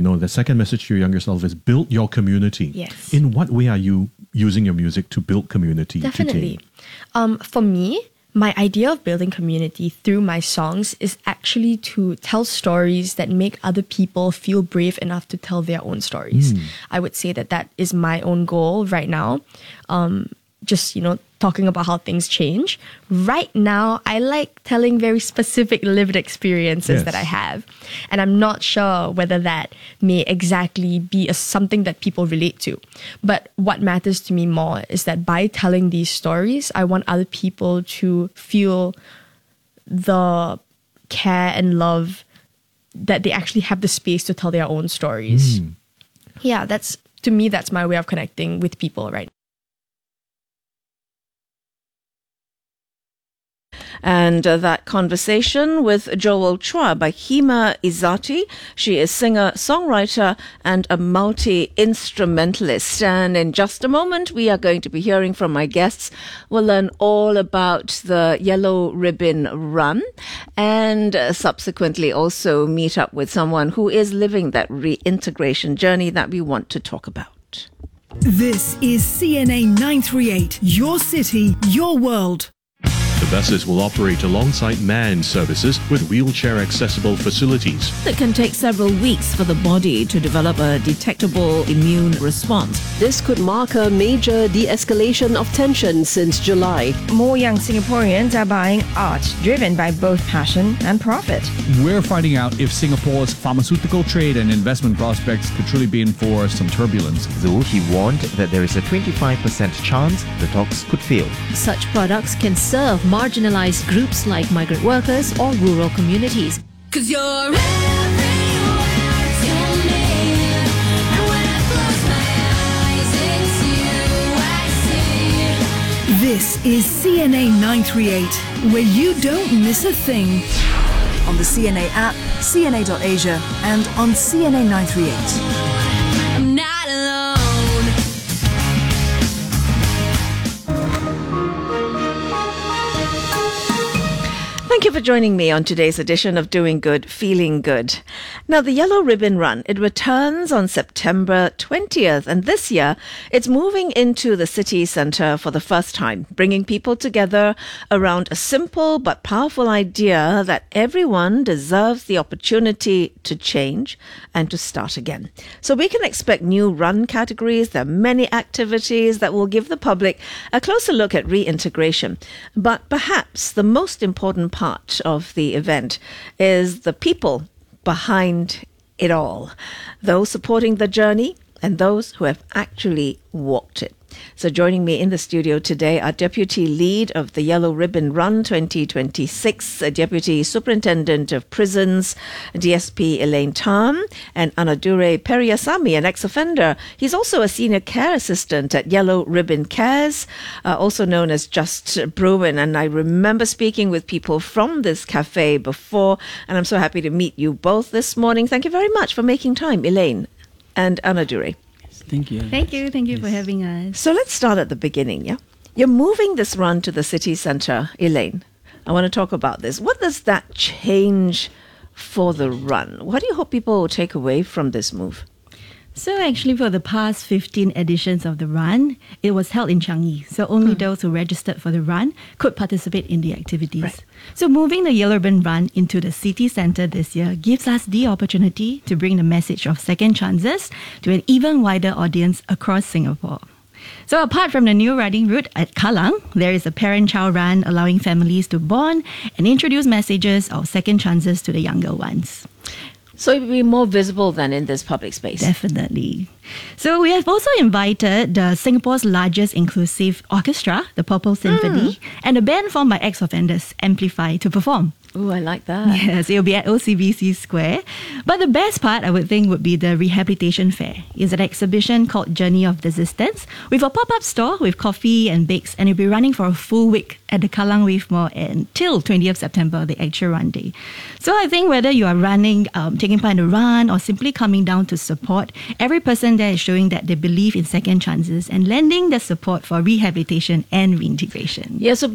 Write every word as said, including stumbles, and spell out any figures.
no, the second message to your younger self is build your community. Yes. In what way are you using your music to build community? Definitely. Um, for me, my idea of building community through my songs is actually to tell stories that make other people feel brave enough to tell their own stories. Mm. I would say that that is my own goal right now. Um, just, you know, talking about how things change. Right now, I like telling very specific lived experiences yes. that I have. And I'm not sure whether that may exactly be a, something that people relate to. But what matters to me more is that by telling these stories, I want other people to feel the care and love that they actually have the space to tell their own stories. Mm. Yeah, that's, to me, that's my way of connecting with people right now. And uh, that conversation with Joel Chua by Hima Izzati. She is singer, songwriter, and a multi-instrumentalist. And in just a moment, we are going to be hearing from my guests. We'll learn all about the Yellow Ribbon Run and uh, subsequently also meet up with someone who is living that reintegration journey that we want to talk about. This is C N A nine three eight, your city, your world. The buses will operate alongside manned services with wheelchair-accessible facilities. It can take several weeks for the body to develop a detectable immune response. This could mark a major de-escalation of tension since July. More young Singaporeans are buying art driven by both passion and profit. We're finding out if Singapore's pharmaceutical trade and investment prospects could truly be in for some turbulence. Though he warned that there is a twenty-five percent chance the talks could fail. Such products can serve marginalized groups like migrant workers or rural communities. Cause you're everywhere to me, and when I close my eyes, it's you I see. This is C N A nine three eight, where you don't miss a thing. On the C N A app, C N A dot asia, and on C N A nine three eight. I'm not alone. Thank you for joining me on today's edition of Doing Good, Feeling Good. Now, the Yellow Ribbon Run, it returns on September twentieth, and this year it's moving into the city centre for the first time, bringing people together around a simple but powerful idea that everyone deserves the opportunity to change and to start again. So we can expect new run categories. There are many activities that will give the public a closer look at reintegration. But perhaps the most important part of the event is the people behind it all, those supporting the journey and those who have actually walked it. So joining me in the studio today are Deputy Lead of the Yellow Ribbon Run twenty twenty-six, Deputy Superintendent of Prisons, D S P Elaine Tam, and Anadure Periasamy, an ex-offender. He's also a Senior Care Assistant at Yellow Ribbon Cares, uh, also known as Just Bruin. And I remember speaking with people from this cafe before, and I'm so happy to meet you both this morning. Thank you very much for making time, Elaine and Anadure. Thank you. Thank you. Thank you yes. for having us. So let's start at the beginning, yeah? You're moving this run to the city centre, Elaine. I want to talk about this. What does that change for the run? What do you hope people will take away from this move? So actually for the past fifteen editions of the run, it was held in Changi. So only mm. those who registered for the run could participate in the activities. Right. So moving the Yellow Ribbon Run into the city centre this year gives us the opportunity to bring the message of second chances to an even wider audience across Singapore. So apart from the new running route at Kallang, there is a parent-child run allowing families to bond and introduce messages of second chances to the younger ones. So it will be more visible than in this public space. Definitely. So we have also invited uh, Singapore's largest inclusive orchestra, the Purple Symphony, mm. and a band formed by ex-offenders, Amplify, to perform. Oh, I like that. Yes, it'll be at O C B C Square. But the best part, I would think, would be the Rehabilitation Fair. It's an exhibition called Journey of Desistance with a pop-up store with coffee and bakes, and it'll be running for a full week at the Kallang Wave Mall until twentieth September, the actual run day. So I think whether you are running, um, taking part in the run, or simply coming down to support, every person there is showing that they believe in second chances and lending their support for rehabilitation and reintegration. Yeah, so